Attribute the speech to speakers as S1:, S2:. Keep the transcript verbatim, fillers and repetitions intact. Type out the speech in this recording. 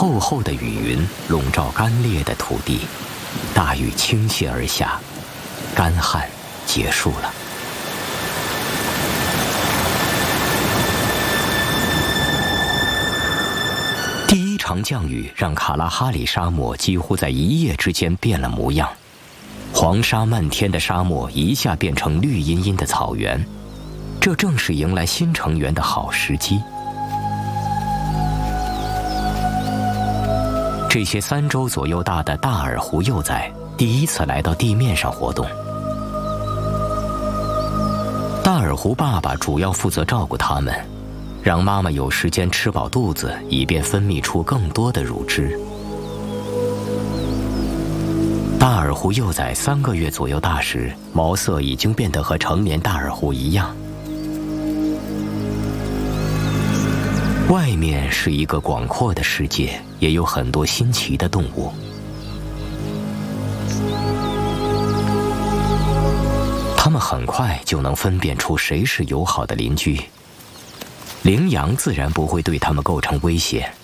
S1: 厚厚的雨云笼罩干裂的土地，大雨倾泻而下，干旱结束了。第一场降雨让卡拉哈里沙漠几乎在一夜之间变了模样，黄沙漫天的沙漠一下变成绿茵茵的草原，这正是迎来新成员的好时机。这些三周左右大的大耳狐幼崽第一次来到地面上活动。大耳狐爸爸主要负责照顾它们，让妈妈有时间吃饱肚子，以便分泌出更多的乳汁。大耳狐幼崽三个月左右大时，毛色已经变得和成年大耳狐一样。外面是一个广阔的世界，也有很多新奇的动物。它们很快就能分辨出谁是友好的邻居。羚羊自然不会对它们构成威胁，